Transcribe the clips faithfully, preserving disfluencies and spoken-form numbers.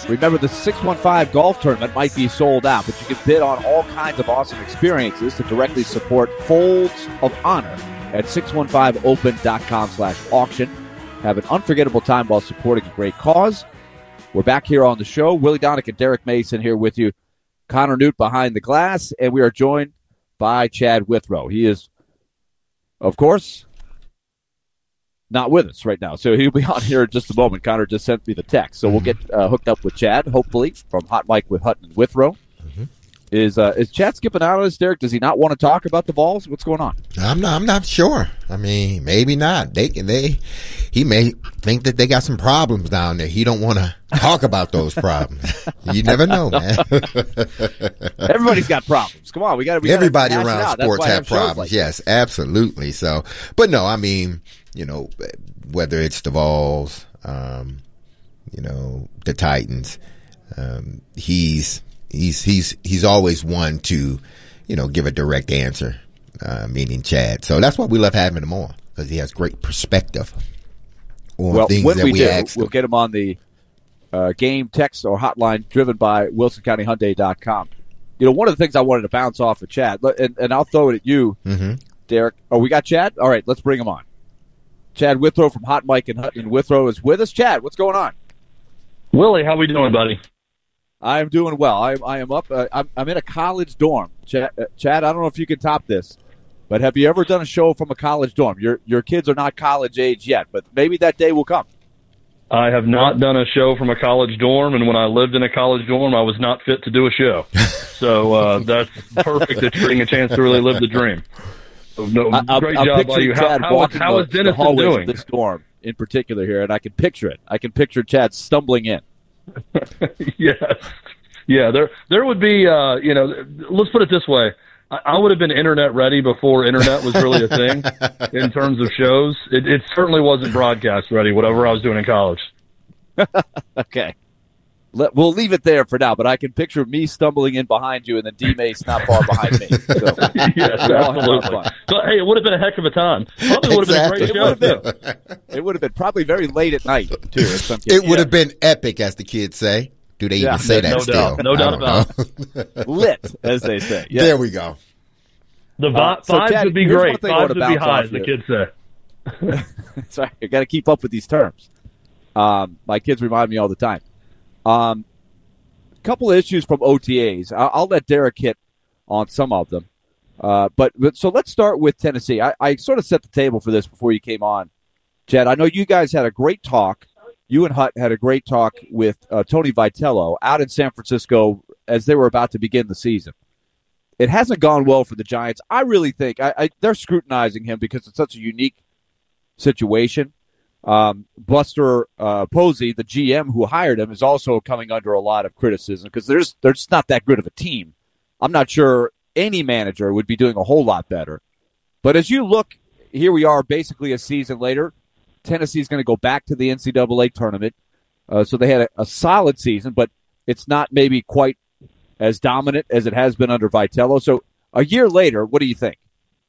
Remember, the six one five golf tournament might be sold out, but you can bid on all kinds of awesome experiences to directly support Folds of Honor at six one five open dot com slash auction. Have an unforgettable time while supporting a great cause. We're back here on the show. Willie Donick and Derek Mason here with you. Connor Newt behind the glass, and we are joined by Chad Withrow. He is, of course, not with us right now, so he'll be on here in just a moment. Connor just sent me the text, so we'll get uh, hooked up with Chad, hopefully, from Hot Mike with Hutton and Withrow. Mm-hmm. Is uh, is Chad skipping out on us, Derek? Does he not want to talk about the balls? What's going on? I'm not. I'm not sure. I mean, maybe not. They they he may think that they got some problems down there. He don't want to talk about those problems. You never know, man. Everybody's got problems. Come on, we got to. Everybody around sports have problems. Like yes, absolutely. So, but no, I mean, you know, whether it's the Vols, um, you know, the Titans, um, he's. He's he's he's always one to, you know, give a direct answer, uh, meaning Chad. So that's why we love having him on, because he has great perspective on well, things when that we, we do, ask we'll him. get him on the uh, game text or hotline driven by Wilson County Hyundai dot com. You know, one of the things I wanted to bounce off of Chad, and, and I'll throw it at you, mm-hmm. Derek. Oh, we got Chad? All right, let's bring him on. Chad Withrow from Hot Mike and Hutton and Withrow is with us. Chad, what's going on? Willie, how we doing, buddy? I am doing well. I, I am up. Uh, I'm, I'm in a college dorm. Chad, uh, Chad, I don't know if you can top this, but have you ever done a show from a college dorm? Your your kids are not college age yet, but maybe that day will come. I have not done a show from a college dorm, and when I lived in a college dorm, I was not fit to do a show. So uh, that's perfect that you're getting a chance to really live the dream. So, no, I, great I'm job by you. How, how, is, how is Dennis doing? This dorm in particular here, and I can picture it. I can picture Chad stumbling in. Yes. Yeah, there there would be, uh, you know, let's put it this way. I, I would have been internet ready before internet was really a thing in terms of shows. It, it certainly wasn't broadcast ready, whatever I was doing in college. Okay. Let, we'll leave it there for now, but I can picture me stumbling in behind you and then D-Mace not far behind me. So, yes, absolutely. So, hey, it would have been a heck of a time. Probably would have exactly. been a great it show. Would have been. It would have been probably very late at night, too. In some cases. It would have been epic, as the kids say. Do they yeah, even say that no still? Doubt. No doubt about it. Lit, as they say. Yeah. There we go. The vi- uh, so fives Chad, would be great. Fives would be high, as the here. kids say. Sorry, I got to keep up with these terms. Um, my kids remind me all the time. Um, couple of issues from O T As. I'll, I'll let Derek hit on some of them. Uh, but, but so let's start with Tennessee. I, I sort of set the table for this before you came on, Chad. I know you guys had a great talk. You and Hut had a great talk with uh, Tony Vitello out in San Francisco as they were about to begin the season. It hasn't gone well for the Giants. I really think I, I, they're scrutinizing him because it's such a unique situation. Um, Buster uh, Posey, the G M who hired him, is also coming under a lot of criticism because there's they're just not that good of a team. I'm not sure any manager would be doing a whole lot better. But as you look, here we are basically a season later. Tennessee's going to go back to the N C double A tournament. Uh, so they had a, a solid season, but it's not maybe quite as dominant as it has been under Vitello. So a year later, what do you think?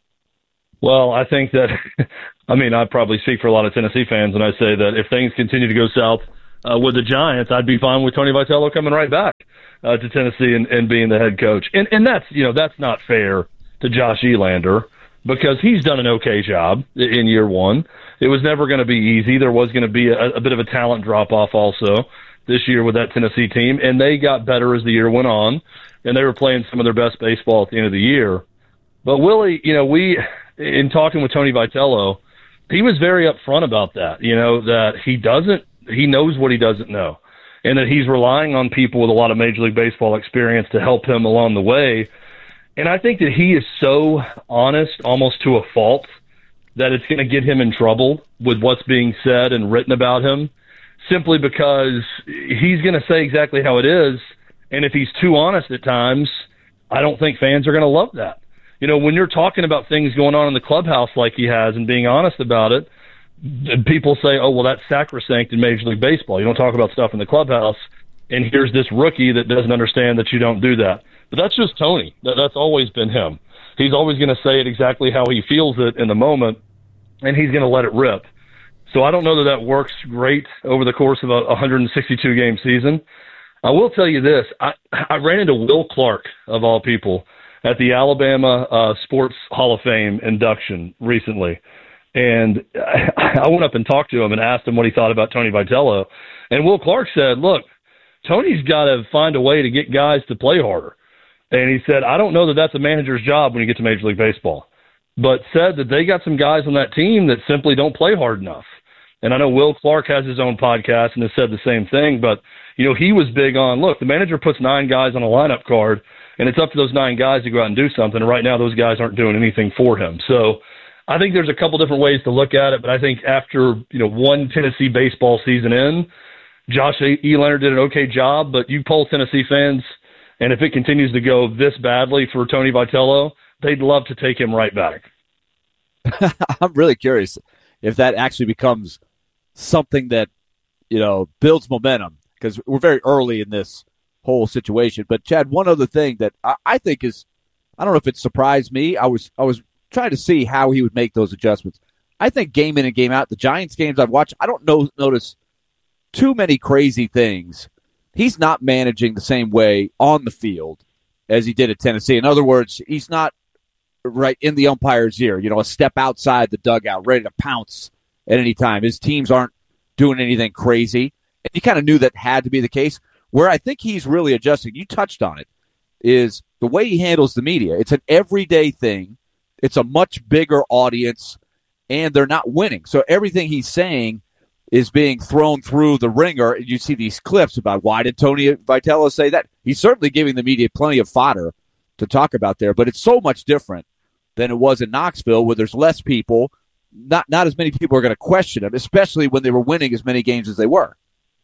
Well, I think that, I mean, I probably speak for a lot of Tennessee fans, and I say that if things continue to go south uh, with the Giants, I'd be fine with Tony Vitello coming right back uh, to Tennessee and, and being the head coach. And and that's, you know, that's not fair to Josh Elander because he's done an okay job in year one. It was never going to be easy. There was going to be a, a bit of a talent drop-off also this year with that Tennessee team, and they got better as the year went on, and they were playing some of their best baseball at the end of the year. But, Willie, you know, we – in talking with Tony Vitello, he was very upfront about that, you know, that he doesn't, he knows what he doesn't know, and that he's relying on people with a lot of Major League Baseball experience to help him along the way. And I think that he is so honest, almost to a fault, that it's going to get him in trouble with what's being said and written about him, simply because he's going to say exactly how it is. And if he's too honest at times, I don't think fans are going to love that. You know, when you're talking about things going on in the clubhouse like he has and being honest about it, people say, oh, well, that's sacrosanct in Major League Baseball. You don't talk about stuff in the clubhouse, and here's this rookie that doesn't understand that you don't do that. But that's just Tony. That, that's always been him. He's always going to say it exactly how he feels it in the moment, and he's going to let it rip. So I don't know that that works great over the course of a one hundred sixty-two game season. I will tell you this. I, I ran into Will Clark, of all people, at the Alabama uh, Sports Hall of Fame induction recently. And I went up and talked to him and asked him what he thought about Tony Vitello. And Will Clark said, look, Tony's got to find a way to get guys to play harder. And he said, I don't know that that's a manager's job when you get to Major League Baseball, but said that they got some guys on that team that simply don't play hard enough. And I know Will Clark has his own podcast and has said the same thing, but, you know, he was big on, look, the manager puts nine guys on a lineup card, and it's up to those nine guys to go out and do something. And right now those guys aren't doing anything for him. So I think there's a couple different ways to look at it, but I think after, you know, one Tennessee baseball season in, Josh E. Leonard did an okay job, but you poll Tennessee fans, and if it continues to go this badly for Tony Vitello, they'd love to take him right back. I'm really curious if that actually becomes something that, you know, builds momentum, because we're very early in this whole situation. But Chad, one other thing that I, I think is, I don't know if it surprised me. I was I was trying to see how he would make those adjustments. I think game in and game out, the Giants games I've watched, I don't know, notice too many crazy things. He's not managing the same way on the field as he did at Tennessee. In other words, he's not right in the umpire's ear, you know, a step outside the dugout, ready to pounce at any time. His teams aren't doing anything crazy. And you kind of knew that had to be the case. Where I think he's really adjusting, you touched on it, is the way he handles the media. It's an everyday thing. It's a much bigger audience, and they're not winning. So everything he's saying is being thrown through the ringer. You see these clips about why did Tony Vitello say that? He's certainly giving the media plenty of fodder to talk about there, but it's so much different than it was in Knoxville, where there's less people. Not not as many people are going to question him, especially when they were winning as many games as they were.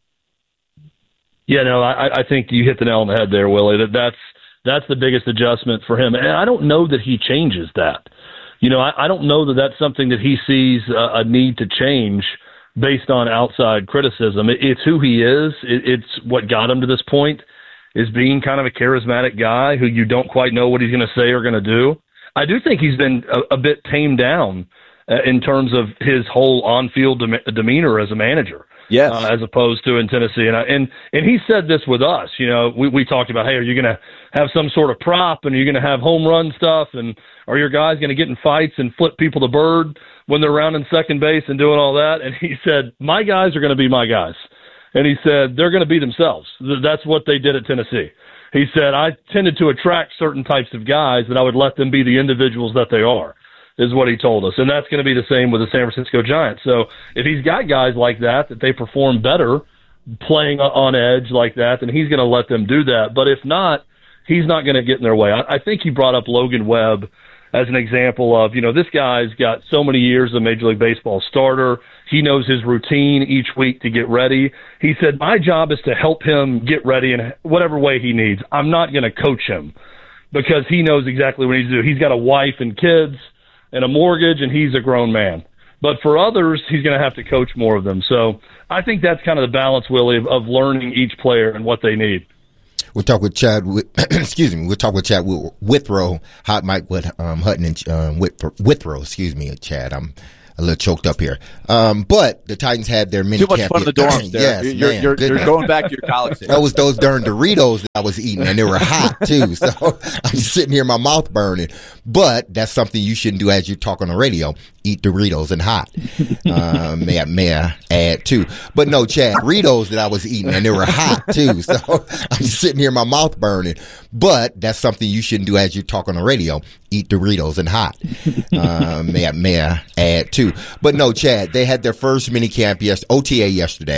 Yeah, no, I, I think you hit the nail on the head there, Willie. That that's that's the biggest adjustment for him, and I don't know that he changes that. You know, I, I don't know that that's something that he sees a, a need to change based on outside criticism. It, it's who he is. It, it's what got him to this point, is being kind of a charismatic guy who you don't quite know what he's going to say or going to do. I do think he's been a, a bit tamed down uh, in terms of his whole on-field dem- demeanor as a manager. Yes. Uh, as opposed to in Tennessee. And, I, and and he said this with us. You know, we, we talked about, hey, are you going to have some sort of prop, and are you going to have home run stuff, and are your guys going to get in fights and flip people the bird when they're rounding second base and doing all that? And he said, my guys are going to be my guys. And he said, they're going to be themselves. That's what they did at Tennessee. He said, I tended to attract certain types of guys, and I would let them be the individuals that they are, is what he told us. And that's going to be the same with the San Francisco Giants. So if he's got guys like that, that they perform better playing on edge like that, then he's going to let them do that. But if not, he's not going to get in their way. I, I think he brought up Logan Webb as an example of, you know, this guy's got so many years of Major League Baseball starter. He knows his routine each week to get ready. He said, my job is to help him get ready in whatever way he needs. I'm not going to coach him because he knows exactly what he needs to do. He's got a wife and kids and a mortgage, and he's a grown man. But for others, he's going to have to coach more of them. So I think that's kind of the balance, Willie, of, of learning each player and what they need. We'll talk with Chad, excuse me, we'll talk with Chad Withrow, Hot Mike with um, Hutton and um, Withrow, excuse me, Chad. I'm a little choked up here. Um, but the Titans had their mini Too much camp. fun in the dorms there. Yes, you're, man, you're, you're going back to your college days. That was those darn Doritos that I was eating, and they were hot too. So I'm sitting here, my mouth burning. But that's something you shouldn't do as you talk on the radio. Eat Doritos and hot. Uh, may I, may I add too? But no, Chad, Doritos that I was eating, and they were hot too. So I'm sitting here, my mouth burning. But that's something you shouldn't do as you talk on the radio. Eat Doritos and hot. Uh, may I, may I add too? But no, Chad, they had their first mini camp yes, O T A yesterday.